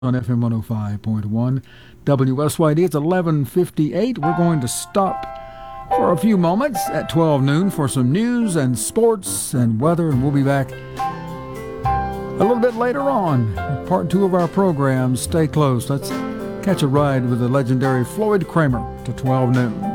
on FM 105.1 WSYD. It's 11:58. We're going to stop for a few moments at 12 noon for some news and sports and weather, and we'll be back a little bit later on. Part two of our program. Stay close. Let's catch a ride with the legendary Floyd Kramer to 12 noon.